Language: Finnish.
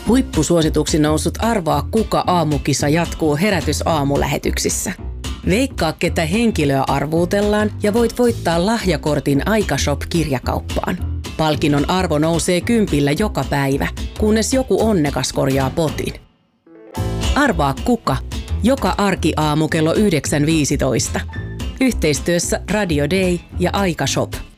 Huippusuosituksi noussut Arvaa kuka -aamukisa jatkuu Herätys-aamulähetyksissä. Veikkaa, ketä henkilöä arvuutellaan ja voit voittaa lahjakortin Aikashop-kirjakauppaan. Palkinnon arvo nousee 10 joka päivä, kunnes joku onnekas korjaa potin. Arvaa kuka, joka arkiaamu kello 9.15. Yhteistyössä Radio Day ja Aikashop.